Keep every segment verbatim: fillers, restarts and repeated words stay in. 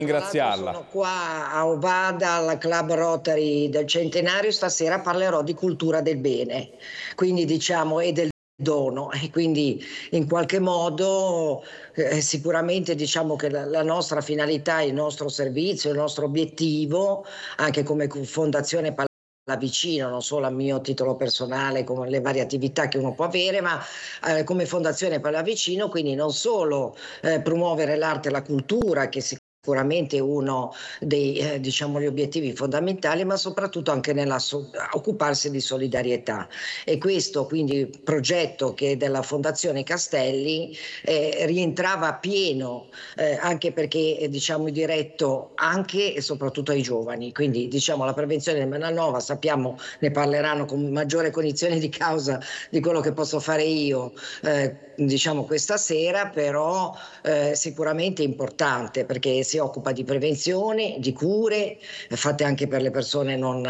ringraziarla. Sono qua a Ovada al Club Rotary del centenario, stasera parlerò di cultura del bene, quindi diciamo e del dono, e quindi in qualche modo eh, sicuramente diciamo che la, la nostra finalità, il nostro servizio, il nostro obiettivo, anche come Fondazione Pallavicino, non solo a mio titolo personale, come le varie attività che uno può avere, ma eh, come Fondazione Pallavicino, quindi non solo eh, promuovere l'arte e la cultura, che si sicuramente uno dei eh, diciamo gli obiettivi fondamentali, ma soprattutto anche nella so- occuparsi di solidarietà. E questo quindi progetto che è della Fondazione Castelli eh, rientrava a pieno eh, anche perché è diciamo diretto anche e soprattutto ai giovani, quindi diciamo la prevenzione del melanoma, sappiamo, ne parleranno con maggiore cognizione di causa di quello che posso fare io eh, diciamo questa sera, però eh, sicuramente importante perché si occupa di prevenzione, di cure fatte anche per le persone non,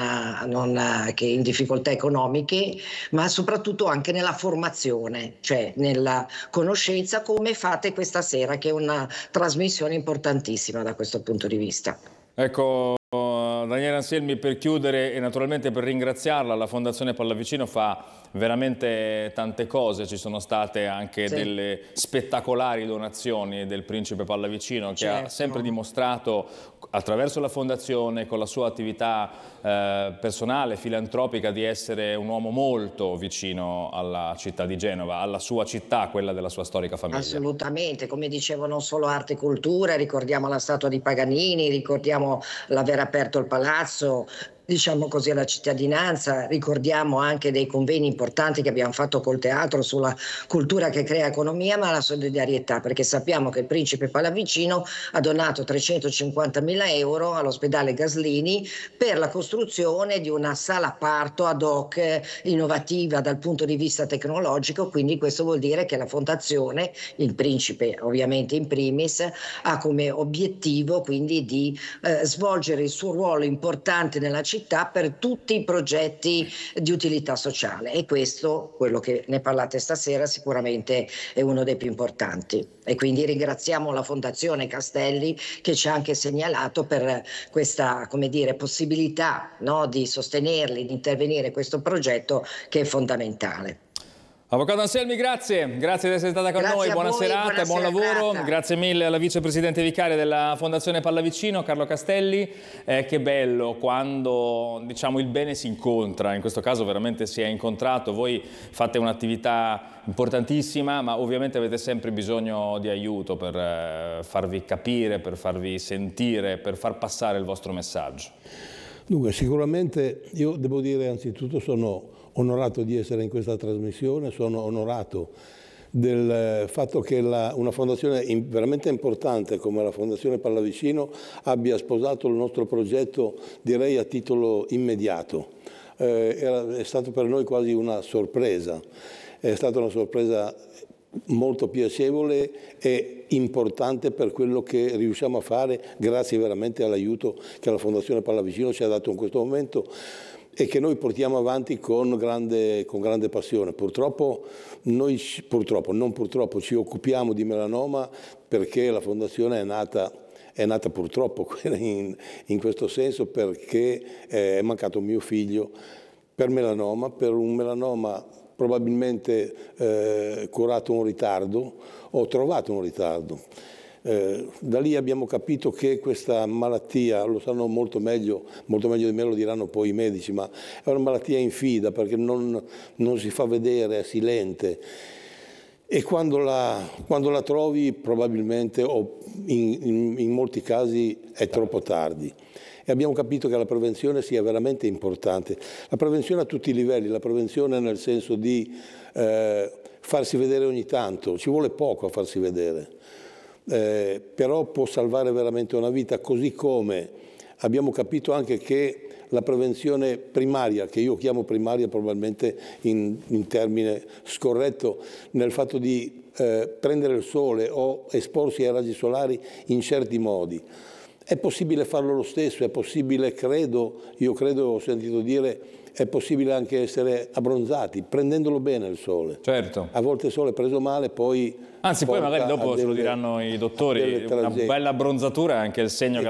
non, che in difficoltà economiche, ma soprattutto anche nella formazione, cioè nella conoscenza, come fate questa sera, che è una trasmissione importantissima da questo punto di vista. Ecco, Daniela Anselmi, per chiudere e naturalmente per ringraziarla, la Fondazione Pallavicino fa veramente tante cose, ci sono state anche Sì. delle spettacolari donazioni del Principe Pallavicino che Certo. ha sempre dimostrato attraverso la Fondazione, con la sua attività eh, personale, filantropica, di essere un uomo molto vicino alla città di Genova, alla sua città, quella della sua storica famiglia. Assolutamente, come dicevo, non solo arte e cultura, ricordiamo la statua di Paganini, ricordiamo l'aver aperto il palazzo, diciamo così, alla cittadinanza, ricordiamo anche dei convegni importanti che abbiamo fatto col teatro sulla cultura che crea economia, ma la solidarietà, perché sappiamo che il Principe Pallavicino ha donato trecentocinquantamila euro all'ospedale Gaslini per la costruzione di una sala parto ad hoc innovativa dal punto di vista tecnologico, quindi questo vuol dire che la fondazione, il Principe ovviamente in primis, ha come obiettivo quindi di eh, svolgere il suo ruolo importante nella città per tutti i progetti di utilità sociale, e questo, quello che ne parlate stasera, sicuramente è uno dei più importanti, e quindi ringraziamo la Fondazione Castelli che ci ha anche segnalato per questa, come dire, possibilità, no, di sostenerli, di intervenire in questo progetto che è fondamentale. Avvocato Anselmi, grazie, grazie di essere stata con Grazie noi, buona voi, serata buona e buon lavoro. serata. Grazie mille alla vicepresidente vicaria della Fondazione Pallavicino, Carlo Castelli. Eh, che bello quando, diciamo, il bene si incontra, in questo caso veramente si è incontrato. Voi fate un'attività importantissima, ma ovviamente avete sempre bisogno di aiuto per eh, farvi capire, per farvi sentire, per far passare il vostro messaggio. Dunque, sicuramente io devo dire anzitutto sono onorato di essere in questa trasmissione, sono onorato del fatto che la, una fondazione veramente importante come la Fondazione Pallavicino abbia sposato il nostro progetto, direi a titolo immediato. Eh, era, è stato per noi quasi una sorpresa, è stata una sorpresa molto piacevole e importante per quello che riusciamo a fare, grazie veramente all'aiuto che la Fondazione Pallavicino ci ha dato in questo momento e che noi portiamo avanti con grande, con grande passione. Purtroppo, noi, purtroppo, non purtroppo, ci occupiamo di melanoma perché la Fondazione è nata, è nata purtroppo in, in questo senso, perché eh, è mancato mio figlio per melanoma, per un melanoma probabilmente eh, curato un ritardo, o trovato un ritardo. Eh, da lì abbiamo capito che questa malattia, lo sanno molto meglio, molto meglio di me, lo diranno poi i medici, ma è una malattia infida perché non, non si fa vedere, è silente. E quando la, quando la trovi probabilmente, o in, in, in molti casi, è troppo tardi. E abbiamo capito che la prevenzione sia veramente importante. La prevenzione a tutti i livelli, la prevenzione nel senso di eh, farsi vedere ogni tanto, ci vuole poco a farsi vedere. Eh, però può salvare veramente una vita, così come abbiamo capito anche che la prevenzione primaria, che io chiamo primaria probabilmente in, in termine scorretto, nel fatto di eh, prendere il sole o esporsi ai raggi solari in certi modi. È possibile farlo lo stesso, è possibile, credo, io credo, ho sentito dire, è possibile anche essere abbronzati, prendendolo bene il sole. Certo. A volte il sole preso male, poi... Anzi, poi magari dopo ce lo diranno i dottori, una bella abbronzatura è anche il segno che